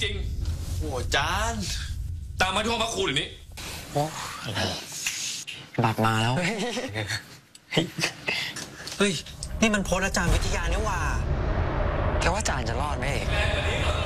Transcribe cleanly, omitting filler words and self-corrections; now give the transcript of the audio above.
จริงโอ้จานตามมาที่ห้องพักครูเดี๋ยวนี้โอ้อะไรบัตรมาแล้วเฮ้ยนี่มันโพสต์อาจารย์วิทยานี่หว่าแกว่าอาจารย์จะรอดไหมเอก